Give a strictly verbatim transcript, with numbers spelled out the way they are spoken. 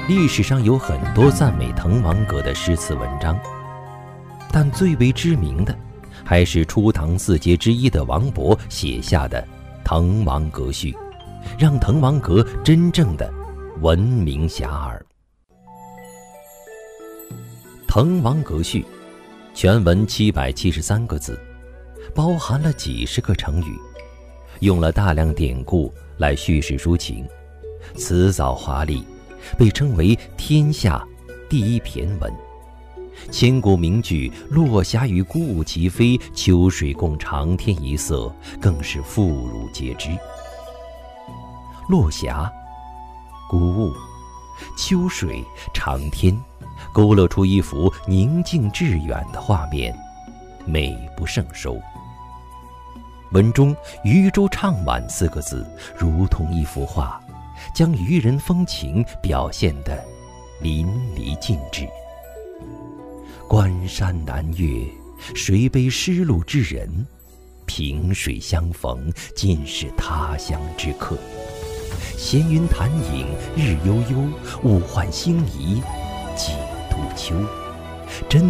历史上有很多赞美滕王阁的诗词文章，但最为知名的还是初唐四杰之一的王勃写下的《滕王阁序》，让滕王阁真正的闻名遐迩。《滕王阁序》全文七百七十三个字，包含了几十个成语，用了大量典故来叙事抒情，辞藻华丽，被称为天下第一骈文。千古名句“落霞与孤鹜齐飞，秋水共长天一色”更是妇孺皆知。落霞、孤鹜、秋水、长天，勾勒出一幅宁静致远的画面，美不胜收。文中“渔舟唱晚”四个字如同一幅画，将渔人风情表现得淋漓尽致。关山难越，谁悲失路之人？萍水相逢，尽是他乡之客。闲云潭影日悠悠，物换星移几度秋。真